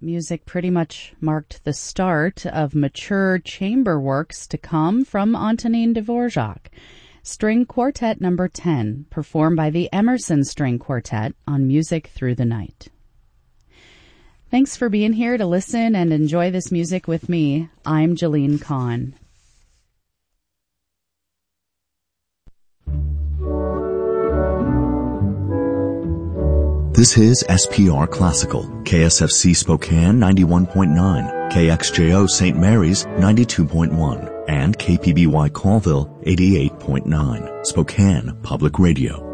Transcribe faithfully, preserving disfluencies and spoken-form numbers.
Music pretty much marked the start of mature chamber works to come from Antonin Dvorak. String Quartet number ten, performed by the Emerson String Quartet on Music Through the Night. Thanks for being here to listen and enjoy this music with me. I'm Jalene Kahn. This is S P R Classical, K S F C Spokane ninety-one point nine, K X J O Saint Mary's ninety-two point one, and K P B Y Colville eighty-eight point nine, Spokane Public Radio.